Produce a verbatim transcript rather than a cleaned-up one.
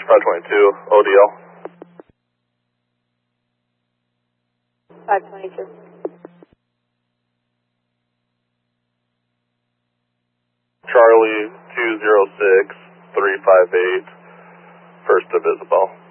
five twenty-two, O D L. five twenty-two. Charlie two zero six three five eight, first of Isabel.